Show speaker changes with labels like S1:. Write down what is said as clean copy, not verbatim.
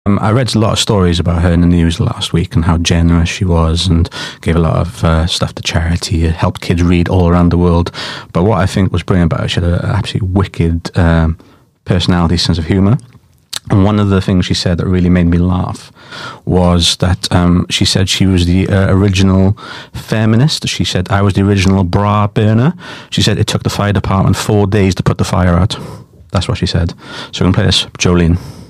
S1: I read a lot of stories about her in the news last week and how generous she was and gave a lot of stuff to charity, helped kids read all around the world. But what I think was brilliant about her, she had an absolutely wicked personality, sense of humour. And one of the things she said that really made me laugh was that she said she was the original feminist. She said, I was the original bra burner. She said it took the fire department 4 days to put the fire out. That's what she said. So we're going to play this, Jolene.